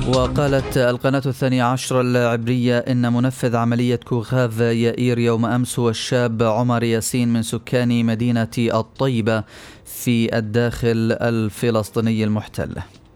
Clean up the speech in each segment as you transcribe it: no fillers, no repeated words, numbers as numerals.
وقالت القناة 12 العبرية إن منفذ عملية كوخاف يائير يوم أمس هو الشاب عمر ياسين من سكان مدينة الطيبة في الداخل الفلسطيني المحتل.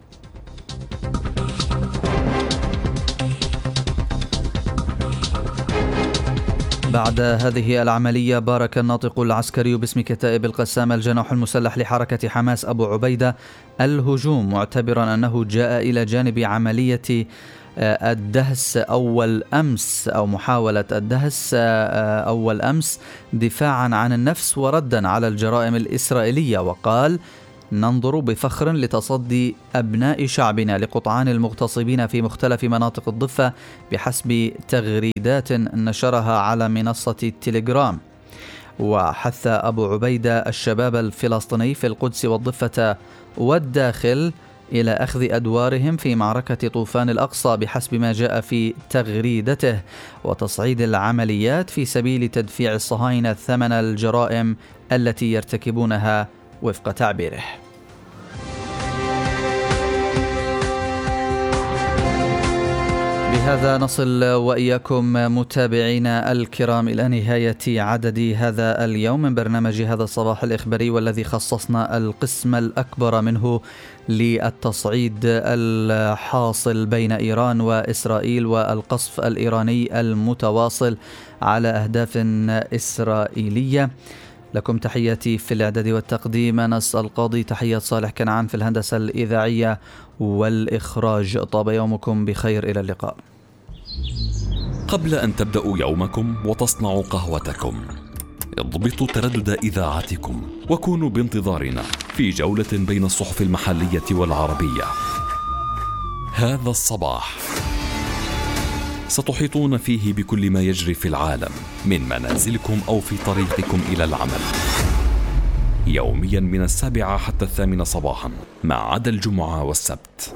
بعد هذه العملية بارك الناطق العسكري باسم كتائب القسام الجناح المسلح لحركة حماس أبو عبيدة الهجوم، معتبرا أنه جاء إلى جانب عملية الدهس أول أمس أو محاولة الدهس أول أمس دفاعا عن النفس وردا على الجرائم الإسرائيلية، وقال: ننظر بفخر لتصدي أبناء شعبنا لقطعان المغتصبين في مختلف مناطق الضفة، بحسب تغريدات نشرها على منصة التليجرام. وحث أبو عبيدة الشباب الفلسطيني في القدس والضفة والداخل إلى أخذ أدوارهم في معركة طوفان الأقصى بحسب ما جاء في تغريدته، وتصعيد العمليات في سبيل تدفيع الصهاينة ثمن الجرائم التي يرتكبونها وفق تعبيره. بهذا نصل وإياكم متابعينا الكرام إلى نهاية عدد هذا اليوم من برنامج هذا الصباح الإخباري، والذي خصصنا القسم الأكبر منه للتصعيد الحاصل بين إيران وإسرائيل والقصف الإيراني المتواصل على أهداف إسرائيلية. لكم تحياتي في الإعداد والتقديم أنس القاضي، تحيات صالح كنعان في الهندسة الإذاعية والإخراج. طاب يومكم بخير، إلى اللقاء. قبل أن تبدأوا يومكم وتصنعوا قهوتكم، اضبطوا تردد إذاعتكم وكونوا بانتظارنا في جولة بين الصحف المحلية والعربية. هذا الصباح ستحيطون فيه بكل ما يجري في العالم، من منازلكم أو في طريقكم إلى العمل، يوميا من 7 حتى 8 صباحا ما عدا الجمعة والسبت،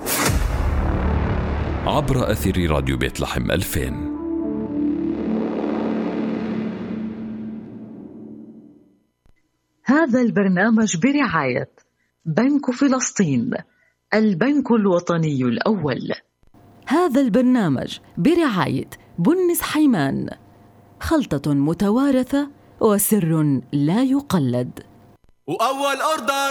عبر أثير راديو بيت لحم 2000. هذا البرنامج برعاية بنك فلسطين، البنك الوطني الأول. هذا البرنامج برعاية بنس حيمان، خلطة متوارثة وسر لا يقلد. وأول أوردر